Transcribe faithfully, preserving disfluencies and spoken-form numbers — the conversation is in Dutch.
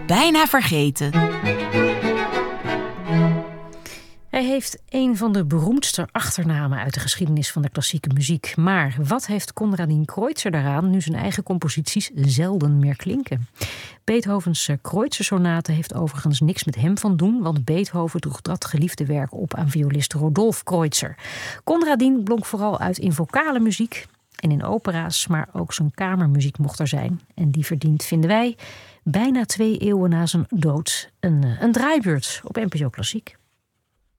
Bijna vergeten. Hij heeft een van de beroemdste achternamen uit de geschiedenis van de klassieke muziek. Maar wat heeft Konradin Kreutzer daaraan nu zijn eigen composities zelden meer klinken? Beethovens Kreutzer-sonate heeft overigens niks met hem van doen, want Beethoven droeg dat geliefde werk op aan violist Rodolphe Kreutzer. Konradin blonk vooral uit in vocale muziek en in opera's, maar ook zijn kamermuziek mocht er zijn. En die verdient, vinden wij, bijna twee eeuwen na zijn dood een, een draaibeurt op N P O Klassiek.